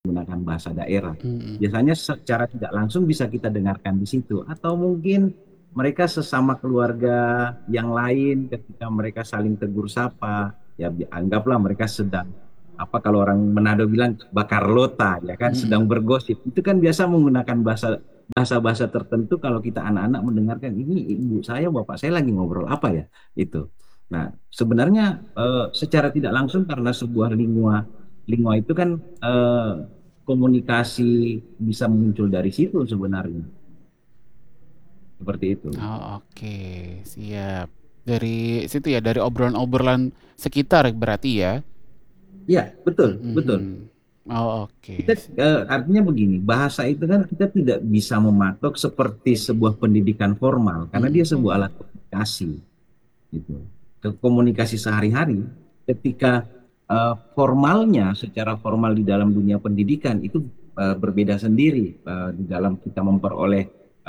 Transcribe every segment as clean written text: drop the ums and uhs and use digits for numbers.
menggunakan bahasa daerah. Mhm. Biasanya secara tidak langsung bisa kita dengarkan di situ, atau mungkin mereka sesama keluarga yang lain ketika mereka saling tegur sapa, ya anggaplah mereka sedang apa kalau orang Manado bilang bakar lota ya kan, Mhm. sedang bergosip. Itu kan biasa menggunakan bahasa-bahasa tertentu kalau kita anak-anak mendengarkan ini ibu saya, bapak saya lagi ngobrol apa ya itu. Nah, sebenarnya secara tidak langsung karena sebuah lingua lingua itu kan komunikasi bisa muncul dari situ sebenarnya. Seperti itu. Oh, oke, siap. Dari situ ya, dari obrolan-obrolan sekitar berarti ya? Iya, betul, betul. Mhm. Oh, oke. Kita artinya begini, bahasa itu kan kita tidak bisa mematok seperti sebuah pendidikan formal karena dia Mhm. sebuah alat komunikasi gitu. Komunikasi sehari-hari ketika formalnya secara formal di dalam dunia pendidikan itu berbeda sendiri di dalam kita memperoleh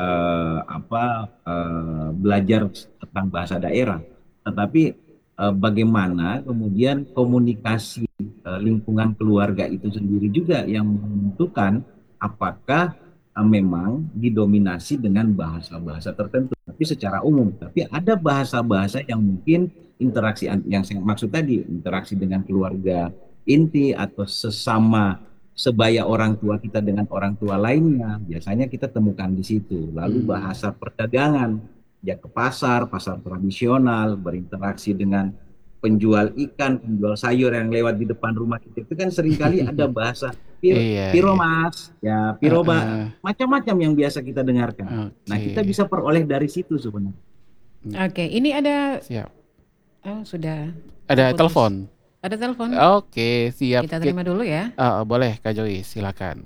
belajar tentang bahasa daerah. Tetapi bagaimana kemudian komunikasi lingkungan keluarga itu sendiri juga yang menentukan apakah memang didominasi dengan bahasa-bahasa tertentu, tapi secara umum. Tapi ada bahasa-bahasa yang mungkin interaksi yang saya maksud tadi, interaksi dengan keluarga inti atau sesama sebaya orang tua kita dengan orang tua lainnya, biasanya kita temukan di situ. Lalu Mmm. bahasa perdagangan, ya ke pasar, pasar tradisional, berinteraksi dengan penjual ikan, penjual sayur yang lewat di depan rumah kita itu kan seringkali ada bahasa Iya, piro iya. mas, ya piro Heeh. macam-macam yang biasa kita dengarkan. Nah, kita Oke. bisa peroleh dari situ sebenarnya. Mmm, Oke, ini ada siap. oh sudah Ada terputus. telepon? Ada telepon, Oke, siap. kita terima dulu ya. Boleh Kak Joy, silakan.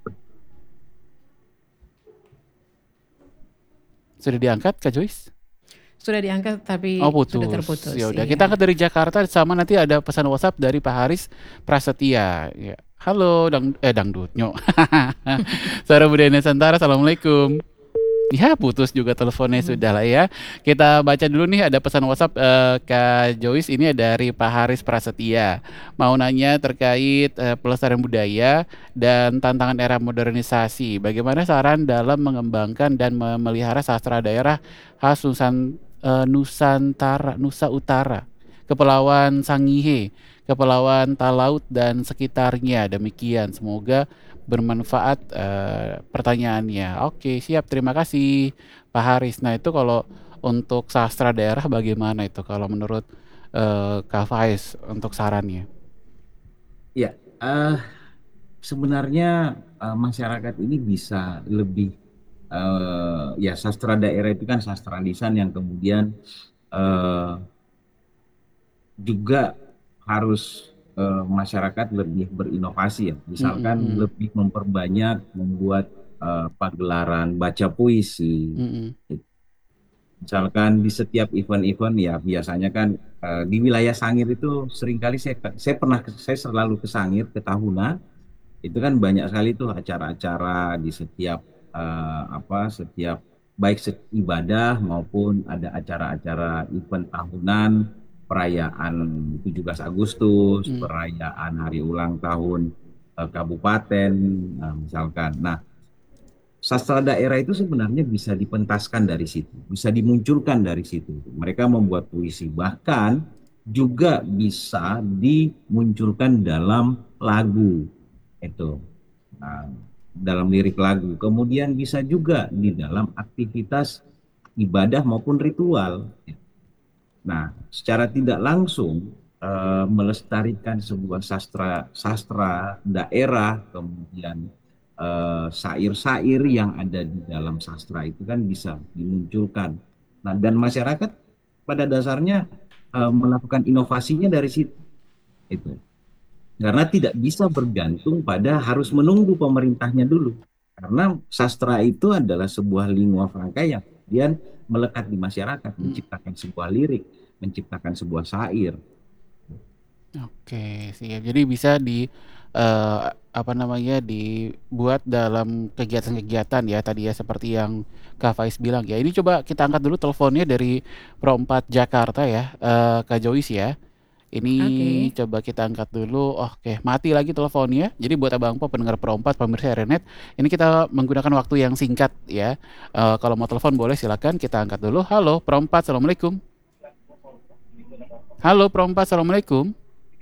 Sudah diangkat Kak Joyce? Sudah diangkat Oh, tapi sudah putus. Ya terputus, udah, kita angkat iya. dari Jakarta sama nanti ada pesan WhatsApp dari Pak Haris Prasetya. Ya. Halo, dangdut, nyok. Suara Budaya Nusantara, Assalamualaikum. Ya, putus juga teleponnya Mhm. sudah lah ya. Kita baca dulu nih ada pesan WhatsApp Kak Joyce ini dari Pak Haris Prasetya. Mau nanya terkait pelestarian budaya dan tantangan era modernisasi. Bagaimana saran dalam mengembangkan dan memelihara sastra daerah khas Nusantara, Nusa Utara, Kepulauan Sangihe, Kepulauan Talaut dan sekitarnya. Demikian, semoga bermanfaat pertanyaannya. Oke, siap. Terima kasih, Pak Haris. Nah, itu kalau untuk sastra daerah bagaimana itu kalau menurut Kak Faiz untuk sarannya? Ya, sebenarnya masyarakat ini bisa lebih ya sastra daerah itu kan sastra lisan yang kemudian eh, juga harus masyarakat lebih berinovasi ya. Misalkan Mm-mm. lebih memperbanyak membuat pagelaran baca puisi. Mm-mm. Misalkan di setiap event-event ya biasanya kan di wilayah Sangir itu seringkali saya selalu ke Sangir ke Tahuna itu kan banyak sekali tuh acara-acara di setiap setiap baik ibadah maupun ada acara-acara event tahunan, perayaan 17 Agustus, Mm. perayaan hari ulang tahun kabupaten misalkan. Nah, sastra daerah itu sebenarnya bisa dipentaskan dari situ, bisa dimunculkan dari situ. Mereka membuat puisi, bahkan juga bisa dimunculkan dalam lagu itu. Nah, dalam lirik lagu. Kemudian bisa juga di dalam aktivitas ibadah maupun ritual. Nah, secara tidak langsung melestarikan sebuah sastra sastra daerah, kemudian syair-syair yang ada di dalam sastra itu kan bisa dimunculkan. Nah, dan masyarakat pada dasarnya melakukan inovasinya dari situ. Itu. Karena tidak bisa bergantung pada harus menunggu pemerintahnya dulu. Karena sastra itu adalah sebuah lingua franca yang kemudian melekat di masyarakat, Mm. menciptakan sebuah lirik, menciptakan sebuah syair. Oke, siap. Jadi bisa apa namanya, dibuat dalam kegiatan-kegiatan ya tadi ya seperti yang Kak Faiz bilang ya. Ini coba kita angkat dulu teleponnya dari Pro 4 Jakarta ya, Kak Joyce ya. Ini Oke. coba kita angkat dulu. Oke, mati lagi teleponnya. Jadi buat Abang Po pendengar perompat pemirsa Renet, ini kita menggunakan waktu yang singkat ya. Kalau mau telepon boleh silakan kita angkat dulu. Halo perompat, assalamualaikum. Halo perompat, assalamualaikum.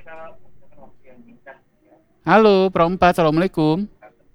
Halo perompat, assalamualaikum.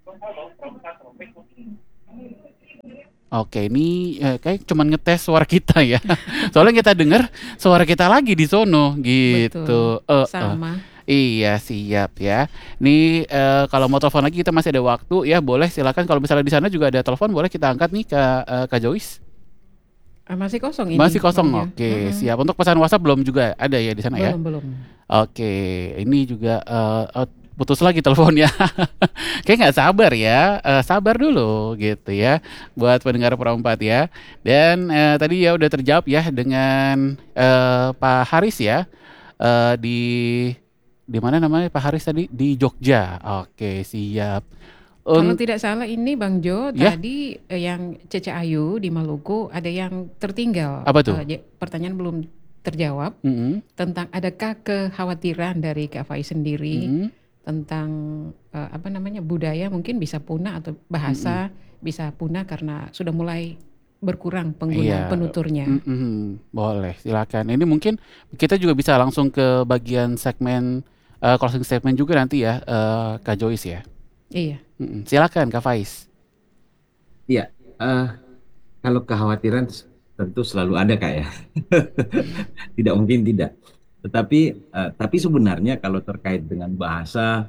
Oke, ini kayak cuman ngetes suara kita ya. Soalnya kita dengar suara kita lagi di sono gitu. Betul. Sama. Iya, siap ya. Nih kalau mau telepon lagi kita masih ada waktu ya, boleh silakan. Kalau misalnya di sana juga ada telepon, boleh kita angkat nih Kak Joyce. Masih kosong Masih ini, Bang kosong. Jo. Oke, siap. Untuk pesan WhatsApp belum juga ada ya di sana ya? Belum, belum. Oke, ini juga putus lagi teleponnya. Kayak nggak sabar ya, sabar dulu gitu ya, buat pendengar perempat ya. Dan tadi ya udah terjawab ya dengan Pak Haris ya, di mana namanya Pak Haris tadi di Jogja. Oke, siap. Kalau tidak salah ini Bang Jo, Ya, tadi yang Cece Ayu di Maluku ada yang tertinggal. apa tuh? Pertanyaan belum terjawab Mm-mm, tentang adakah kekhawatiran dari Kak Faiz sendiri mm-mm, tentang apa namanya budaya mungkin bisa punah atau mm-mm. bahasa bisa punah karena sudah mulai berkurang penggunaan Iya, penuturnya. boleh silakan. Ini mungkin kita juga bisa langsung ke bagian segmen closing statement juga nanti ya, Kak Joyce ya. Iya. Silakan Kak Faiz. Iya, kalau kekhawatiran tentu selalu ada Kak ya. Tidak mungkin tidak. Tapi sebenarnya kalau terkait dengan bahasa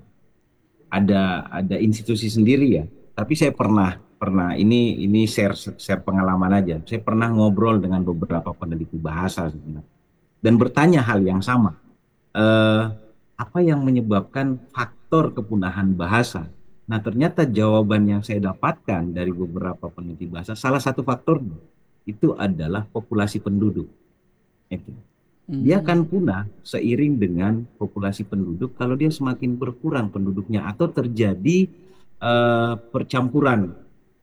ada institusi sendiri ya. Tapi saya pernah ini share pengalaman aja. Saya pernah ngobrol dengan beberapa peneliti bahasa sebenarnya dan bertanya hal yang sama. Eh, Apa yang menyebabkan faktor kepunahan bahasa? Nah, ternyata jawaban yang saya dapatkan dari beberapa peneliti bahasa, salah satu faktornya itu adalah populasi penduduk. Itu. Dia Hmm, akan punah seiring dengan populasi penduduk kalau dia semakin berkurang penduduknya atau terjadi percampuran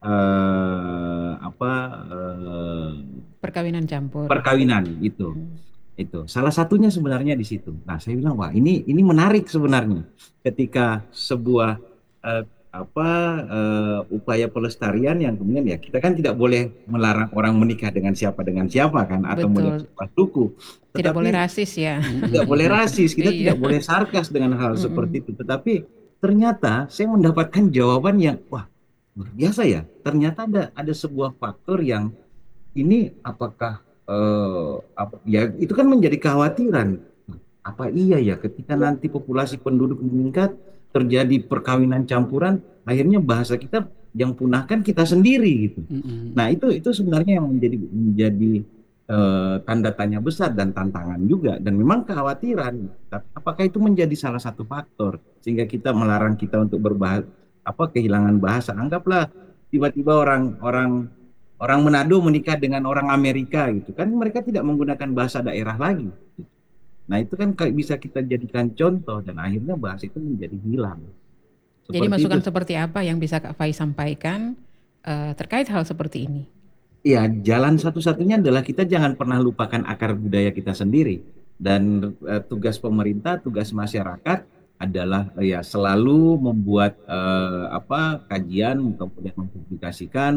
apa Perkawinan campur. perkawinan itu. Hmm. Itu salah satunya sebenarnya di situ. Nah, saya bilang wah ini menarik sebenarnya ketika sebuah eh, upaya pelestarian yang kemudian ya kita kan tidak boleh melarang orang menikah dengan siapa kan atau model Betul. sebuah suku, Tidak boleh tetapi rasis ya. tidak boleh rasis, kita Iya. tidak boleh sarkas dengan hal Mm-mm. seperti itu. Tetapi ternyata saya mendapatkan jawaban yang wah luar biasa ya. Ternyata ada sebuah faktor yang ini apakah ya itu kan menjadi kekhawatiran. Apa iya ya ketika nanti populasi penduduk meningkat terjadi perkawinan campuran, akhirnya bahasa kita yang punahkan kita sendiri gitu. Nah, itu sebenarnya yang menjadi tanda tanya besar dan tantangan juga dan memang kekhawatiran. Tapi apakah itu menjadi salah satu faktor sehingga kita melarang kita untuk berbahasa kehilangan bahasa? Anggaplah tiba-tiba orang Manado menikah dengan orang Amerika gitu kan mereka tidak menggunakan bahasa daerah lagi. Nah, itu kan bisa kita jadikan contoh dan akhirnya bahasa itu menjadi hilang. Jadi Seperti itu. masukan seperti apa yang bisa Kak Faiz sampaikan terkait hal seperti ini? Ya, jalan satu-satunya adalah kita jangan pernah lupakan akar budaya kita sendiri. Dan tugas pemerintah, tugas masyarakat adalah ya selalu membuat kajian, kemudian mempublikasikan,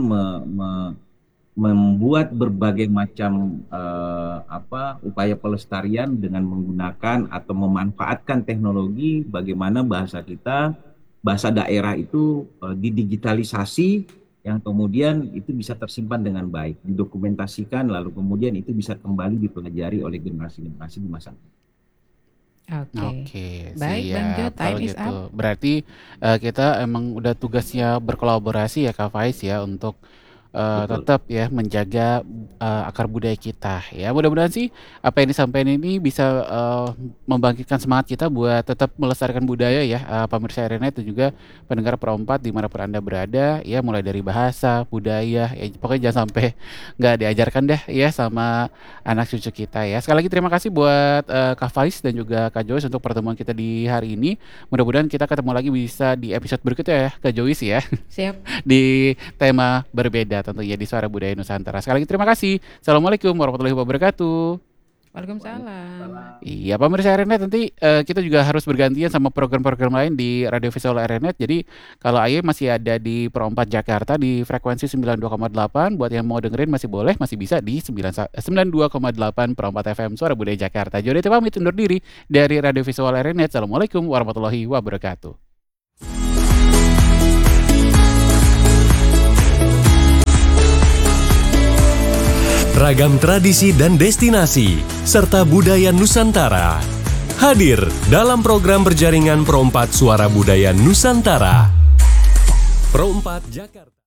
membuat berbagai macam upaya pelestarian dengan menggunakan atau memanfaatkan teknologi bagaimana bahasa kita, bahasa daerah itu didigitalisasi yang kemudian itu bisa tersimpan dengan baik, didokumentasikan lalu kemudian itu bisa kembali dipelajari oleh generasi-generasi di masa depan. Oke. Oke, Baik Bang Jo, siap kalau time is up. gitu. Berarti kita emang udah tugasnya berkolaborasi ya Kak Faiz ya untuk Betul. tetap ya menjaga akar budaya kita ya. Mudah-mudahan sih apa yang disampaikan ini bisa membangkitkan semangat kita buat tetap melestarikan budaya ya, pemirsa Renet dan juga pendengar perempat dimanapun Anda berada ya, mulai dari bahasa, budaya, ya pokoknya jangan sampai nggak diajarkan deh ya sama anak cucu kita ya. Sekali lagi terima kasih buat Kak Faiz dan juga Kak Joyce untuk pertemuan kita di hari ini. Mudah-mudahan kita ketemu lagi bisa di episode berikutnya ya Kak Joyce ya. Siap. Di tema berbeda tentunya di Suara Budaya Nusantara. Sekali lagi terima kasih. Assalamualaikum warahmatullahi wabarakatuh. Waalaikumsalam. Iya, pemirsa RNet, nanti kita juga harus bergantian sama program-program lain di Radio Visual RNet. Jadi kalau Aye masih ada di Pro 4 Jakarta di frekuensi 92,8, buat yang mau dengerin masih boleh, masih bisa di 92,8 Pro 4 FM Suara Budaya Jakarta. Jadi pamit undur diri dari Radio Visual RNet. Assalamualaikum warahmatullahi wabarakatuh. Ragam tradisi dan destinasi, serta budaya Nusantara. Hadir dalam program berjaringan Pro 4 Suara Budaya Nusantara. Pro 4 Jakarta.